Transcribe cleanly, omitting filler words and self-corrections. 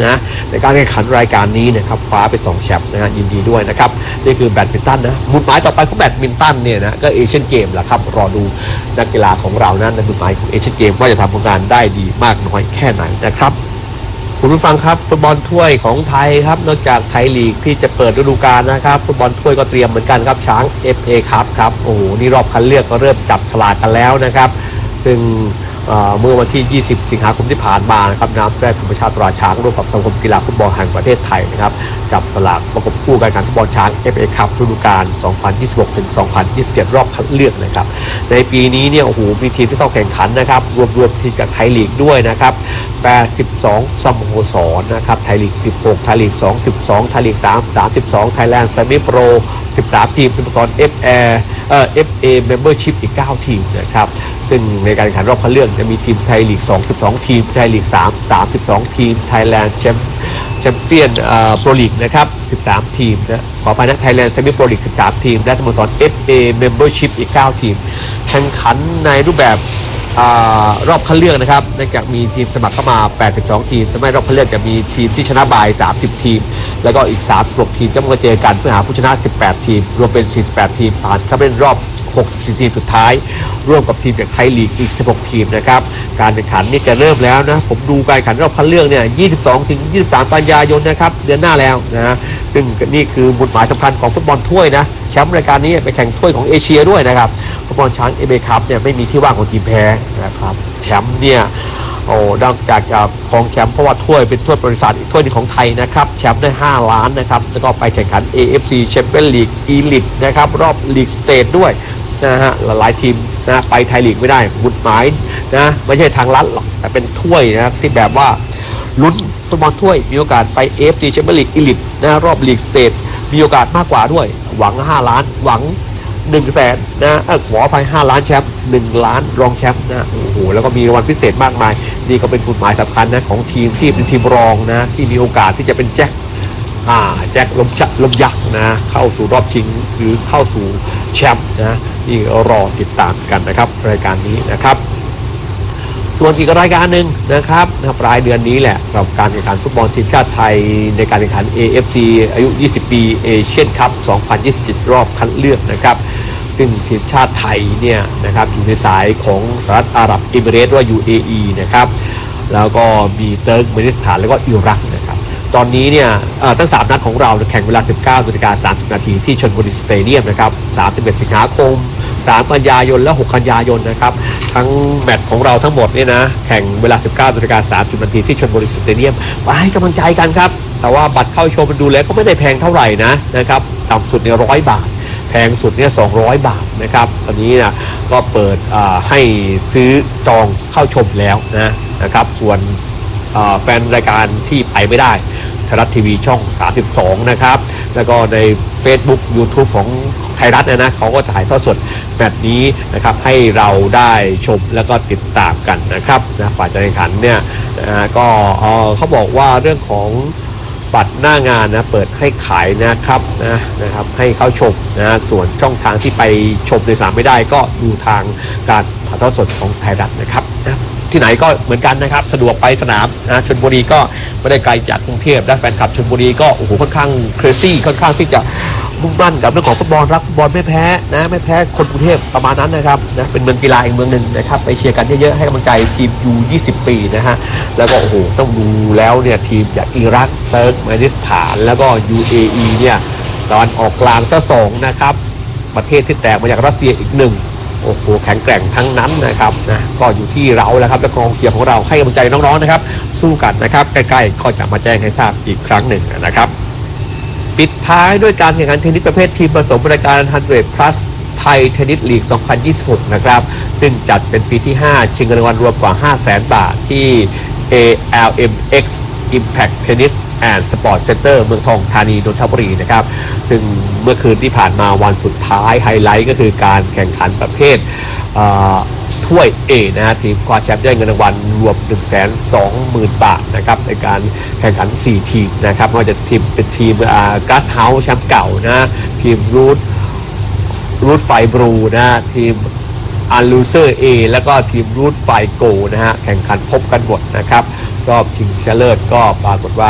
นะในการแข่งขันรายการนี้นะครับคว้าไป2แชมป์นะฮะยินดีด้วยนะครับนี่คือแบดมินตันนะหมุดหมายต่อไปของแบดมินตันเนี่ยนะก็เอเชียนเกมแหละครับรอดูนักกีฬาของเรานะในหมุดหมายของเอเชียนเกมว่าจะทำผลงานได้ดีมากน้อยแค่ไหนนะครับคุณผู้ฟังครับฟุตบอลถ้วยของไทยครับนอกจากไทยลีกที่จะเปิดฤดูกาลนะครับฟุตบอลถ้วยก็เตรียมเหมือนกันครับช้าง FA ครับโอ้โหนี่รอบคัดเลือกก็เริ่มจับฉลากกันแล้วนะครับซึ่งเมื่อวันที่ 20 สิงหาคมที่ผ่านมานะครับน้ำแร่ธรรมชาติตราช้างร่วมกับสมาคมกีฬาฟุตบอลแห่งประเทศไทยนะครับจับสลากประกบคู่การแข่งขันฟุตบอลช้าง FA คัพฤดูกาล 2026 ถึง 2027 รอบคัดเลือกนะครับในปีนี้เนี่ยโอ้โหมีทีมที่เข้าแข่งขันนะครับรวมทีมจากไทยลีกด้วยนะครับ82 สโมสรนะครับไทยลีก 16 ไทยลีก 2 12 ไทยลีก 3 32 ไทยแลนด์เซมิโปร 13 ทีมสโมสร FA Membership อีก 9 ทีมนะครับซึ่งในการแข่งขันรอบคัดเลือกจะมีทีมไทยลีก 2 12 ทีมไทยลีก 3 32 ทีมไทยแลนด์แชมเปี้ยนโปรลีกนะครับ13 ทีมนะขออภัยนะไทยแลนด์เซมิโปรลีก 13 ทีมและสโมสร FA Membership อีก 9 ทีมแข่งขันในรูปแบบรอบคัดเลือกนะครับเนื่องจากมีทีมสมัครเข้ามา82 ทีมทำให้รอบคัดเลือกจะมีทีมที่ชนะบาย30 ทีมแล้วก็อีก36 ทีมจะมาเจอกันเพื่อหาผู้ชนะ18 ทีมรวมเป็น48 ทีมผ่านเข้าไปเล่นรอบ64 ทีมสุดท้ายร่วมกับทีมจากไทยลีกอีก16 ทีมนะครับการแข่งขันนี่จะเริ่มแล้วนะผมดูการแข่งขันรอบคัดเลือกเนี่ย22 ถึง 23 กันยายนนะครับเดือนหน้าแล้วนะซึ่งนี่คือหมุดหมายสำคัญของฟุตบอลถ้วยนะแชมป์รายการนี้ไปแข่งถ้วยของเอเชียด้วยนะครับฟุตบอลช้าง FA คัพเนี่ยไม่มีที่ว่างของทีมแพ้นะครับแชมป์เนี่ยนอกจากจะครองแชมป์เพราะว่าถ้วยเป็นถ้วยบริษัทอีกถ้วยนึงของไทยนะครับแชมป์ได้5 ล้านนะครับแล้วก็ไปแข่งขัน AFC Champions League Elite นะครับรอบลีกสเตทด้วยนะฮะหลายทีมนะไปไทยลีกไม่ได้หมุดหมายนะไม่ใช่ทางลัดหรอกแต่เป็นถ้วยนะที่แบบว่าลุ้นฟุตบอลถ้วยมีโอกาสไป AFC Champions League Elite นะรอบลีกสเตทมีโอกาสมากกว่าด้วยหวัง5 ล้านหวัง100,000นะขออภัย5 ล้านแชมป์1 ล้านรองแชมป์นะโอ้โหแล้วก็มีรางวัลพิเศษมากมายนี่ก็เป็นจุดหมายสำคัญนะของทีมที่เป็นทีมรองนะที่มีโอกาสที่จะเป็นแจ็คลมยักษ์นะเข้าสู่รอบชิงหรือเข้าสู่แชมป์นะนี่รอติดตามกันนะครับรายการนี้นะครับส่วนอีกรายการหนึ่งนะครับปลายเดือนนี้แหละกับการแข่งขันฟุตบอลทีมชาติไทยในการแข่งขัน AFC อายุ 20 ปีเอเชียนคัพ 2027 รอบคัดเลือกนะครับซึ่งทีมชาติไทยเนี่ยนะครับอยู่ในสายของสหรัฐอาหรับเอมิเรตส์ว่า UAE นะครับแล้วก็มีเติร์กเมนิสถานแล้วก็อิรักนะครับตอนนี้เนี่ยทั้ง3นัดของเราแข่งเวลา 19:30 น.ที่ชลบุรีสเตเดียมนะครับ31 สิงหาคม3 กันยายนและ6 กันยายนนะครับทั้งแมตช์ของเราทั้งหมดเนี่ยนะแข่งเวลา 19:30 น.ที่ชลบุรีสเตเดียมไปให้กำลังใจกันครับแต่ว่าบัตรเข้าชมมันดูแล้วก็ไม่ได้แพงเท่าไหร่นะครับต่ำสุดเนี่ย100 บาทแพงสุดเนี่ย200 บาทนะครับตอนนี้นะก็เปิดให้ซื้อจองเข้าชมแล้วนะครับส่วนแฟนรายการที่ไปไม่ได้ไทยรัฐทีวีช่อง32นะครับแล้วก็ใน Facebook YouTube ของไทยรัฐนะเขาก็ถ่ายทอดสดแบบนี้นะครับให้เราได้ชมแล้วก็ติดตามกันนะครับฝ่ายการแข่งขันเนี่ยก็เขาบอกว่าเรื่องของบัตรหน้างานนะเปิดให้ขายนะครับให้เข้าชมส่วนช่องทางที่ไปชมในสนามไม่ได้ก็ดูทางการถ่ายทอดสดของไทยรัฐนะครับที่ไหนก็เหมือนกันนะครับสะดวกไปสนามชลบุรีก็ไม่ได้ไกลจากกรุงเทพและแฟนคลับชลบุรีก็โอ้โหค่อนข้างเครซี่ค่อนข้างที่จะมุ่งมั่นกับเรื่องของฟุตบอลรักฟุตบอลไม่แพ้ไม่แพ้คนกรุงเทพประมาณนั้นนะครับเป็นเมืองกีฬาอีกเมืองหนึ่งนะครับไปเชียร์กันเยอะๆให้กำลังใจทีมยู20 ปีนะฮะแล้วก็โอ้โหต้องดูแล้วเนี่ยทีมจากอิรักเติร์กเมนิสถานแล้วก็ UAE เนี่ยตอนออกกลางก็2นะครับประเทศที่แตกมาจากรัสเซียอีก1โอ้โหแข็งแกร่งทั้งนั้นนะครับก็อยู่ที่เราแล้วครับและกองเชียร์ของเราให้กำลังใจน้องๆนะครับสู้กันนะครับใกล้ๆก็จะมาแจ้งให้ทราบอีกครั้งหนึ่งนะครับปิดท้ายด้วยการแข่งขันเทนนิสประเภททีมผสมรายการ100 plus ไทยเทนนิสลีก 2026 นะครับซึ่งจัดเป็นปีที่5ชิงเงินรางวัลรวมกว่า 500,000 บาทที่ ALMX Impact Tennis and Sport Center เมืองทองธานีนนทบุรีนะครับซึ่งเมื่อคืนที่ผ่านมาวันสุดท้ายไฮไลท์ก็คือการแข่งขันประเภทถ้วย A นะทีมคว้าแชมป์ได้เงินรางวัลรวม 120,000 บาทนะครับในการแข่งขัน4 ทีมนะครับไม่ว่าจะทีมเป็นทีมกราสเฮาส์แชมป์เก่านะทีมรูทไฟบรูนะทีมอันลูเซอร์ A แล้วก็ทีมรูทไฟโกนะฮะแข่งขันพบกันหมดนะครับรอบชิงชนะเลิศก็ปรากฏว่า